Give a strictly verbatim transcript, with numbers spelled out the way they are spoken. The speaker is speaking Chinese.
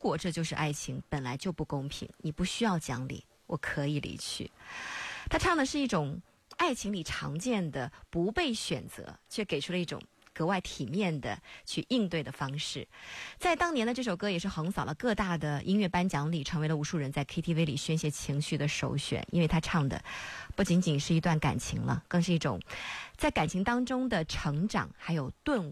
果这就是爱情，本来就不公平，你不需要讲理，我可以离去。他唱的是一种爱情里常见的不被选择，却给出了一种格外体面的去应对的方式。在当年的这首歌也是横扫了各大的音乐颁奖礼，成为了无数人在 K T V 里宣泄情绪的首选。因为他唱的不仅仅是一段感情了，更是一种在感情当中的成长还有顿悟。